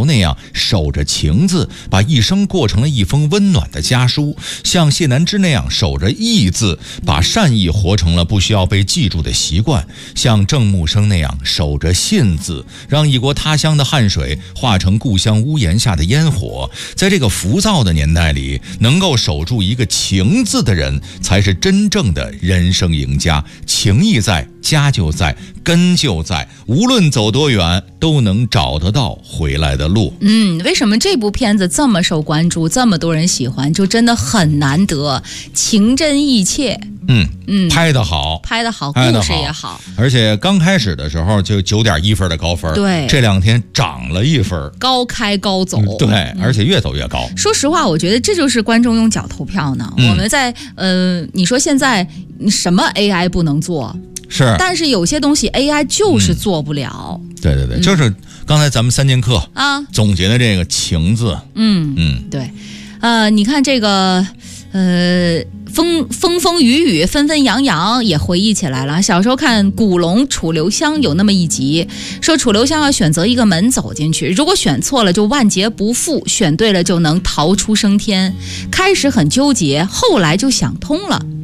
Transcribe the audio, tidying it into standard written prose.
那样守着情字，把一生过成了一封温暖的家书；像谢南枝那样守着义字，把善意活成了不需要被记住的习惯；像郑木生那样守着信字，让异国他乡的汗水化成故乡屋檐下的烟火。在这个浮躁的年代里，能够守住一个情字的人，才是真正的人生赢家。情义在，家就在，根就在，无论走多远，都能找得到回来的路。 为什么这部片子这么受关注，这么多人喜欢，就真的很难得，情真意切。 拍得好， 故事也好， 而且刚开始的时候就9.1分的高分， 对， 这2天涨了1分， 高开高走， 对，而且越走越高。 说实话，我觉得这就是观众用脚投票呢。我们在你说现在什么 AI 不能做？ 是， 但是有些东西 AI 就是做不了。 对，就是刚才咱们3节课啊总结的这个情字。 对，你看这个风雨纷纷扬扬也回忆起来了。小时候看古龙楚留香有那么一集，说楚留香要选择一个门走进去，如果选错了就万劫不复，选对了就能逃出升天。开始很纠结，后来就想通了。